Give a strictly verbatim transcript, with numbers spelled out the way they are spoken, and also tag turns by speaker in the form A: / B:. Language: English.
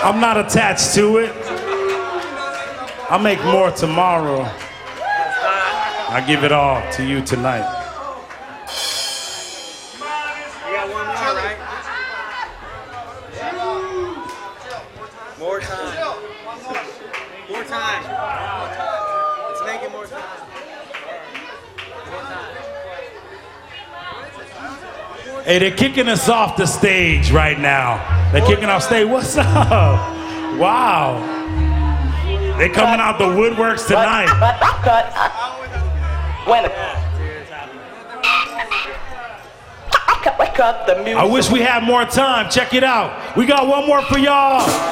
A: I'm not attached to it. I'll make more tomorrow. I give it all to you tonight.
B: You got one more, right? More time. More time. Let's make it more time.
A: Hey, they're kicking us off the stage right now. They're kicking off stage. What's up? Wow. They're coming out the woodworks tonight.
C: Cut, cut, cut. When cut the music.
A: I wish we had more time. Check it out. We got one more for y'all.